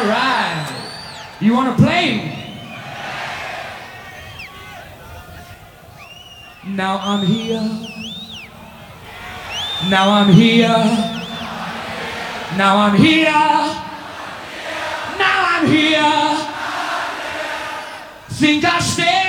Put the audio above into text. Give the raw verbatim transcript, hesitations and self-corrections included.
All right. You want to play? Now I'm here. Now I'm here. Now I'm here. Now I'm here. Think I stay.